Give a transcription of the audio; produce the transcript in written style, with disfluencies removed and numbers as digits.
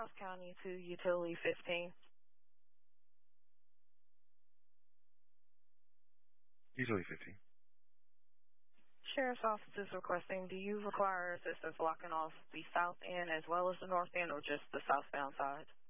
South County to Utility 15. Utility 15. Sheriff's Office is requesting, do you require assistance blocking off the south end as well as the north end or just the southbound side?